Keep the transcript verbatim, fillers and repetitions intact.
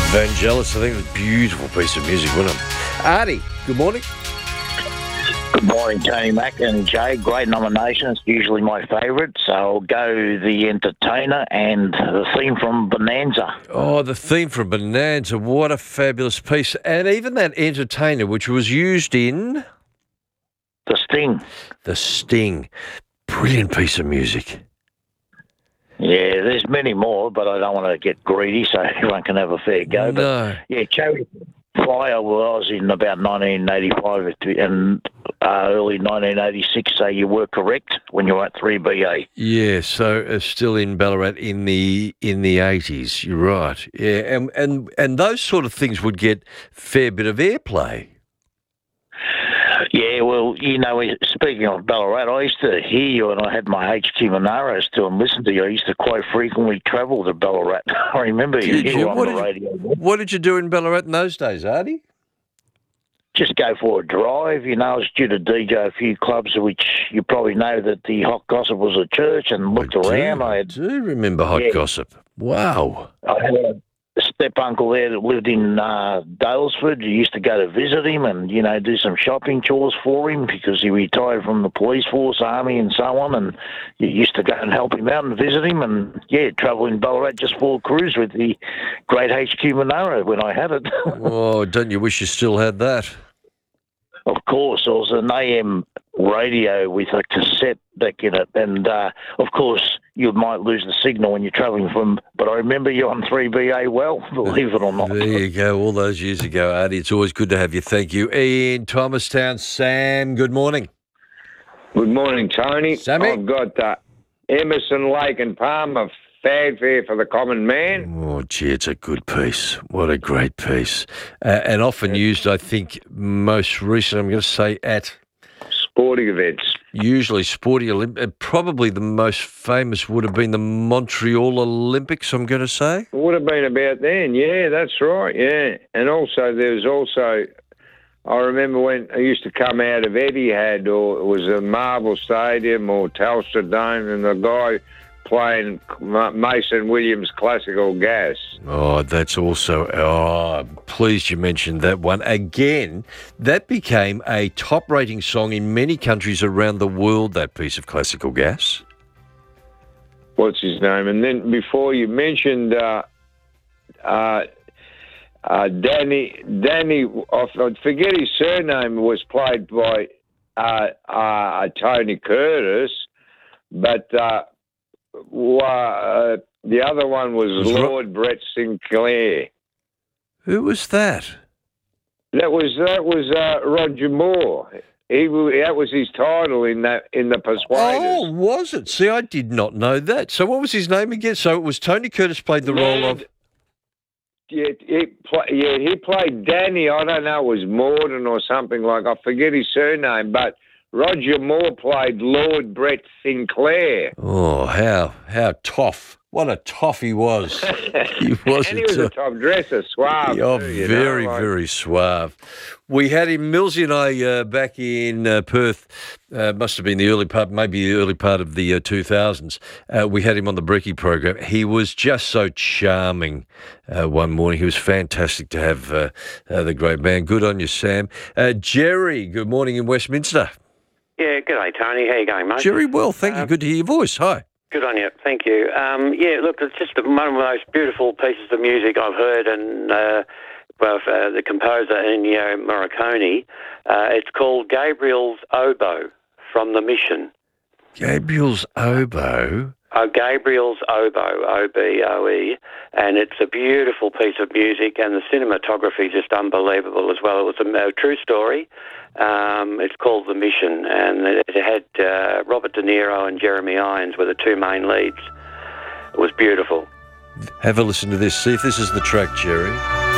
Vangelis, I think it was a beautiful piece of music, wasn't it? Artie, good morning. Good morning, Tony Mack and Jay. Great nomination. It's usually my favourite, so I'll go The Entertainer and the theme from Bonanza. Oh, the theme from Bonanza, what a fabulous piece. And even that Entertainer, which was used in... The Sting. The Sting. Brilliant piece of music. Yeah, there's many more, but I don't want to get greedy, so everyone can have a fair go. No. But yeah, Cherry Flyer was in about nineteen eighty-five and uh, early nineteen eighty-six, so you were correct when you were at three B A. Yeah, so uh, still in Ballarat in the in the eighties. You're right. Yeah, and and and those sort of things would get a fair bit of airplay. Yeah, well, you know, speaking of Ballarat, I used to hear you and I had my H Q Monaro still and listen to you. I used to quite frequently travel to Ballarat. I remember you, Did you you? were on What the did you- radio. What did you do in Ballarat in those days, Artie? Just go for a drive, you know. I was due to D J a few clubs, which you probably know that the Hot Gossip was a church, and looked I do, around. I I had, do remember Hot Yeah. Gossip. Wow. I had a step uncle there that lived in uh, Dalesford. You used to go to visit him and, you know, do some shopping chores for him because he retired from the police force, army, and so on. And you used to go and help him out and visit him. And, yeah, travel in Ballarat just for a cruise with the great H Q Monaro when I had it. Oh, don't you wish you still had that? Of course, it was an A M radio with a cassette deck in it, and uh, of course you might lose the signal when you're travelling from. But I remember you on three B A well, believe it or not. There you go, all those years ago, Artie. It's always good to have you. Thank you. In Thomastown, Sam, good morning. Good morning, Tony. Sammy? I've got uh, Emerson, Lake and Palmer, Fanfare for the Common Man. Oh, gee, it's a good piece. What a great piece. Uh, and often used, I think, most recently, I'm going to say, at Sporting events. usually sporting Olympics. Probably the most famous would have been the Montreal Olympics, I'm going to say. It would have been about then, yeah, that's right, yeah. And also, there was also, I remember when I used to come out of Etihad, or it was a Marvel Stadium or Telstra Dome, and the guy playing Mason Williams Classical Gas. Oh, that's also, oh, pleased you mentioned that one. Again, that became a top rating song in many countries around the world, that piece of Classical Gas. What's his name? And then before you mentioned uh, uh, uh, Danny, Danny, I forget his surname, was played by uh, uh, Tony Curtis, but uh, uh, the other one was, Was Ro- Lord Brett Sinclair. Who was that? That was that was uh, Roger Moore. He that was his title in that in the Persuaders. Oh, was it? See, I did not know that. So what was his name again? So it was Tony Curtis played the role of... Yeah, he play, yeah, he played Danny. I don't know, it was Morden or something like. I forget his surname, but Roger Moore played Lord Brett Sinclair. Oh, how how tough. What a toff he was. He was, and he was a top dresser, suave. Oh, too, you very, know, like, very suave. We had him, Millsy and I, uh, back in uh, Perth, uh, must have been the early part, maybe the early part of the uh, two thousands. Uh, we had him on the Brekkie program. He was just so charming uh, one morning. He was fantastic to have uh, uh, the great man. Good on you, Sam. Uh, Jerry, good morning in Westminster. Yeah, good day, Tony. How you going, mate? Jerry, well, thank you. Uh, Good to hear your voice. Hi. Good on you. Thank you. Um, yeah, look, it's just one of the most beautiful pieces of music I've heard, and uh, well, uh, the composer Ennio Morricone. Uh, it's called Gabriel's Oboe from The Mission. Gabriel's Oboe. Oh, Gabriel's Oboe, O B O E, and it's a beautiful piece of music, and the cinematography is just unbelievable as well. It was a, a true story. Um, it's called The Mission, and it, it had uh, Robert De Niro and Jeremy Irons were the two main leads. It was beautiful. Have a listen to this. See if this is the track, Jerry.